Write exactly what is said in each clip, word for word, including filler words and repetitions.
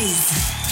Showbiz.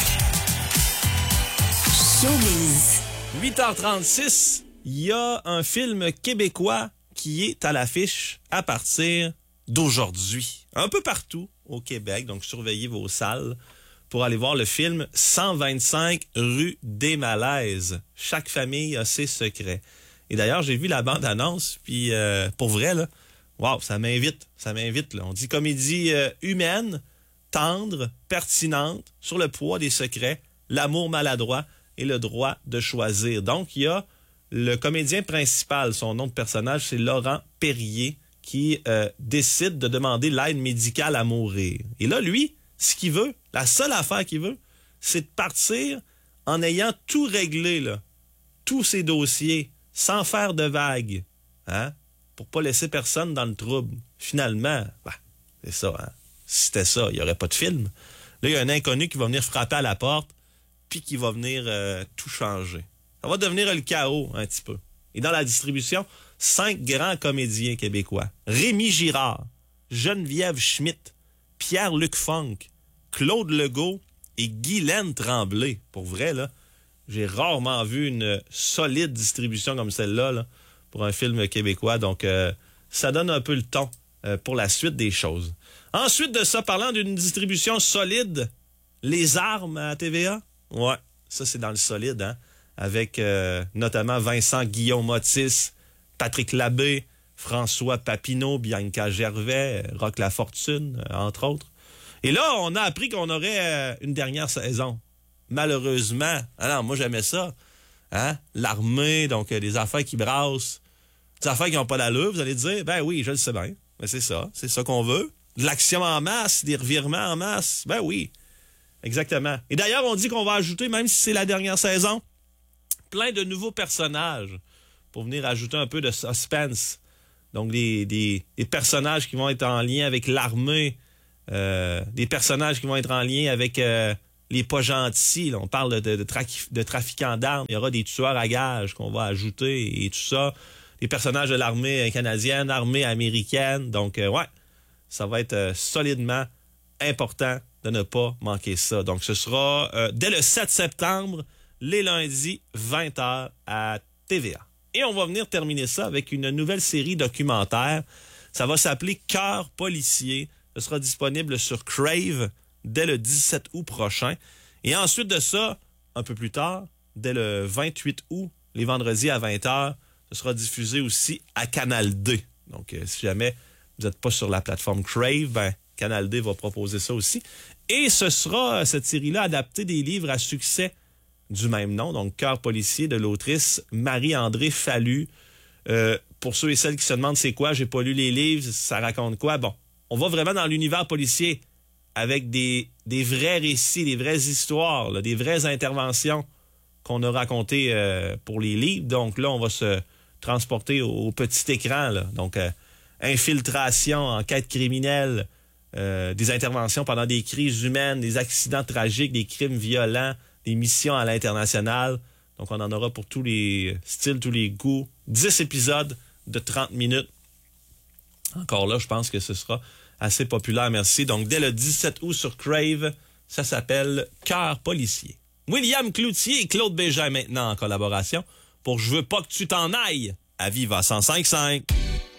Showbiz. huit heures trente-six, il y a un film québécois qui est à l'affiche à partir d'aujourd'hui. Un peu partout au Québec, donc surveillez vos salles pour aller voir le film cent vingt-cinq rue des Malaises. Chaque famille a ses secrets. Et d'ailleurs, j'ai vu la bande-annonce, puis euh, pour vrai, là, wow, ça m'invite, ça m'invite. Là. On dit comédie euh, humaine, tendre, pertinente, sur le poids des secrets, l'amour maladroit et le droit de choisir. Donc, il y a le comédien principal, son nom de personnage, c'est Laurent Perrier, qui euh, décide de demander l'aide médicale à mourir. Et là, lui, ce qu'il veut, la seule affaire qu'il veut, c'est de partir en ayant tout réglé, là, tous ses dossiers, sans faire de vagues, hein, pour pas laisser personne dans le trouble. Finalement, bah, c'est ça, hein. Si c'était ça, il n'y aurait pas de film. Là, il y a un inconnu qui va venir frapper à la porte, puis qui va venir euh, tout changer. Ça va devenir le chaos, un petit peu. Et dans la distribution, cinq grands comédiens québécois. Rémi Girard, Geneviève Schmidt, Pierre-Luc Funk, Claude Legault et Guylaine Tremblay. Pour vrai, là, j'ai rarement vu une solide distribution comme celle-là là, pour un film québécois. Donc, euh, ça donne un peu le ton euh, pour la suite des choses. Ensuite de ça, parlant d'une distribution solide, Les Armes à T V A. Ouais, ça, c'est dans le solide, hein, avec euh, notamment Vincent Guillaume Otis, Patrick Labbé, François Papineau, Bianca Gervais, Roch Lafortune, euh, entre autres. Et là, on a appris qu'on aurait euh, une dernière saison. Malheureusement, alors moi j'aimais ça, hein, l'armée, donc euh, des affaires qui brassent, des affaires qui n'ont pas d'allure, vous allez dire, ben oui, je le sais bien, mais c'est ça, c'est ça qu'on veut. De l'action en masse, des revirements en masse, ben oui, exactement. Et d'ailleurs, on dit qu'on va ajouter, même si c'est la dernière saison, plein de nouveaux personnages pour venir ajouter un peu de suspense. Donc des, des, des personnages qui vont être en lien avec l'armée, euh, des personnages qui vont être en lien avec euh, les pas gentils. Là, on parle de, de, tra- de trafiquants d'armes. Il y aura des tueurs à gages qu'on va ajouter et tout ça. Des personnages de l'armée canadienne, l'armée américaine. Donc, euh, ouais, ça va être euh, solidement important de ne pas manquer ça. Donc, ce sera euh, dès le sept septembre, les lundis, vingt heures à T V A. Et on va venir terminer ça avec une nouvelle série documentaire. Ça va s'appeler Cœur policier. Ce sera disponible sur Crave dès le dix-sept août prochain. Et ensuite de ça, un peu plus tard, dès le vingt-huit août, les vendredis à vingt heures, ce sera diffusé aussi à Canal D. Donc, euh, si jamais vous n'êtes pas sur la plateforme Crave, ben, Canal D va proposer ça aussi. Et ce sera, cette série-là, adaptée des livres à succès du même nom, donc Cœur policier, de l'autrice Marie-André Fallu. Euh, pour ceux et celles qui se demandent c'est quoi, j'ai pas lu les livres, ça raconte quoi? Bon, on va vraiment dans l'univers policier avec des, des vrais récits, des vraies histoires, là, des vraies interventions qu'on a racontées euh, pour les livres. Donc là, on va se transporter au, au petit écran. Là. Donc, euh, infiltration, enquête criminelle, euh, des interventions pendant des crises humaines, des accidents tragiques, des crimes violents, des missions à l'international. Donc, on en aura pour tous les styles, tous les goûts. dix épisodes de trente minutes. Encore là, je pense que ce sera assez populaire, merci. Donc, dès le dix-sept août sur Crave, ça s'appelle Cœur policier. William Cloutier et Claude Bégin maintenant en collaboration pour Je veux pas que tu t'en ailles à Viva cent cinq virgule cinq.